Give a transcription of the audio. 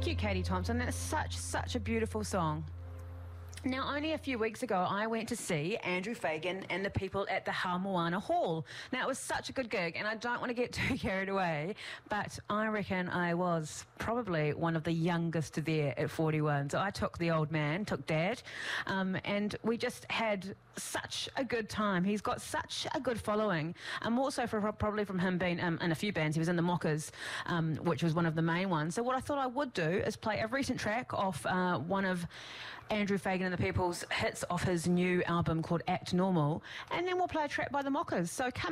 Thank you, Katie Thompson. That's such a beautiful song. Now, only a few weeks ago, I went to see Andrew Fagan and the people at the Haumoana Hall. Now, it was such a good gig, and I don't want to get too carried away, but I reckon I was probably one of the youngest there at 41. So I took the old man, took Dad, and we just had such a good time. He's got such a good following. Also, probably from him being in a few bands. He was in the Mockers, which was one of the main ones. So what I thought I would do is play a recent track off one of Andrew Fagan and the People's hits off his new album called Act Normal, and then we'll play a track by the Mockers. So come